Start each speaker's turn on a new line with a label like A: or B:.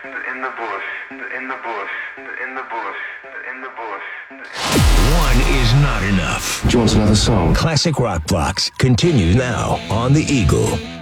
A: in the bush, in the bush, in the bush, in the bush.
B: One is not enough.
C: Do you want another song?
B: Classic Rock Blocks continues now on the Eagle.